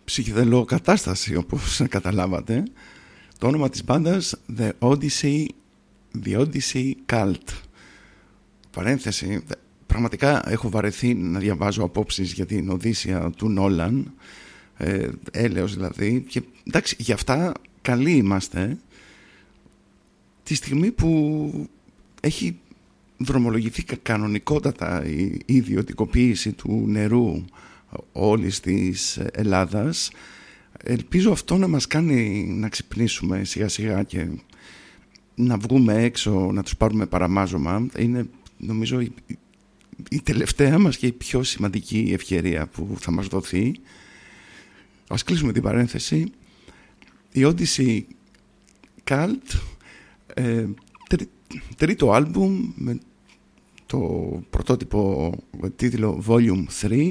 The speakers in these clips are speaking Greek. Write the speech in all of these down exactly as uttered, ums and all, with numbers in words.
ψυχεδελοκατάσταση, όπως καταλάβατε. Το όνομα της μπάντας The Odyssey, The Odyssey Cult. Παρένθεση, πραγματικά έχω βαρεθεί να διαβάζω απόψεις για την Οδύσσεια του Νόλαν, ε, έλεος δηλαδή, και εντάξει, γι' αυτά καλοί είμαστε τη στιγμή που έχει δρομολογηθεί κανονικότατα η ιδιωτικοποίηση του νερού όλης της Ελλάδας. Ελπίζω αυτό να μας κάνει να ξυπνήσουμε σιγά σιγά και να βγούμε έξω, να τους πάρουμε παραμάζωμα. Είναι νομίζω η, η τελευταία μας και η πιο σημαντική ευκαιρία που θα μας δοθεί. Ας κλείσουμε την παρένθεση. Η Odyssey Cult, ε, τρί, τρίτο άλμπουμ με το πρωτότυπο τίτλο Volume τρία,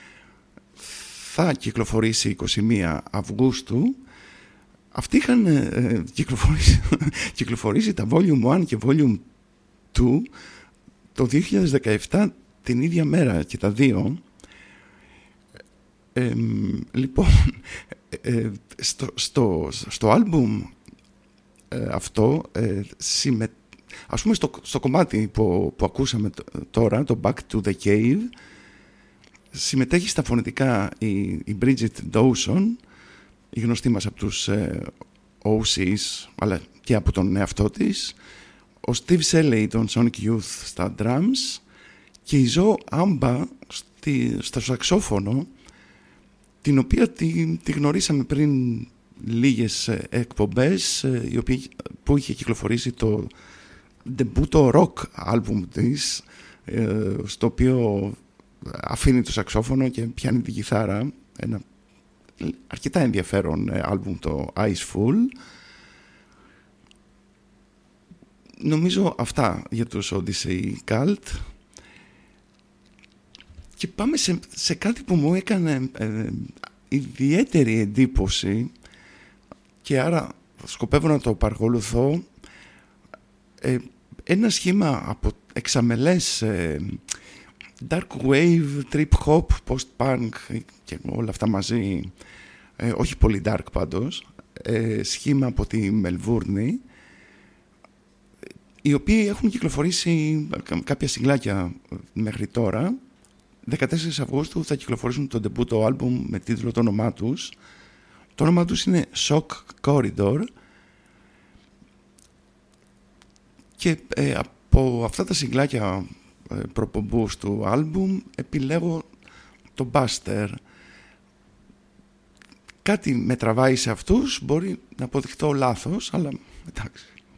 θα κυκλοφορήσει εικοστή πρώτη Αυγούστου. Αυτοί είχαν ε, κυκλοφορήσει, κυκλοφορήσει τα Volume ένα και Volume δύο το δύο χιλιάδες δεκαεπτά την ίδια μέρα και τα δύο. Ε, λοιπόν, ε, στο, στο, στο άλμπουμ ε, αυτό ε, συμμε... ας πούμε στο, στο κομμάτι που, που ακούσαμε τώρα, το Back to the Cave, συμμετέχει στα φωνητικά η, η Bridget Dawson, η γνωστή μας από τους ε, ο σις, αλλά και από τον εαυτό της, ο Steve Shelley των Sonic Youth στα drums και η Zoe Amba στη, στο σαξόφωνο, την οποία τη, τη γνωρίσαμε πριν λίγες εκπομπές, η οποία, που είχε κυκλοφορήσει το debut rock album της, στο οποίο αφήνει το σαξόφωνο και πιάνει την κιθάρα. Ένα αρκετά ενδιαφέρον album, το Ice Full. Νομίζω αυτά για τους Odyssey Cult. Και πάμε σε, σε κάτι που μου έκανε ε, ιδιαίτερη εντύπωση και άρα σκοπεύω να το παρακολουθώ. Ε, ένα σχήμα από εξαμελές ε, dark wave, trip hop, post-punk και όλα αυτά μαζί, ε, όχι πολύ dark πάντως, ε, σχήμα από τη Μελβούρνη, οι οποίοι έχουν κυκλοφορήσει κάποια συγκλάκια μέχρι τώρα. δεκατέσσερις Αυγούστου θα κυκλοφορήσουν το debut album με τίτλο το όνομά τους. Το όνομά τους είναι Shock Corridor και ε, από αυτά τα συγκλάκια ε, προπομπούς του album επιλέγω το Buster. Κάτι με τραβάει σε αυτούς, μπορεί να αποδειχτώ λάθος, αλλά εντάξει.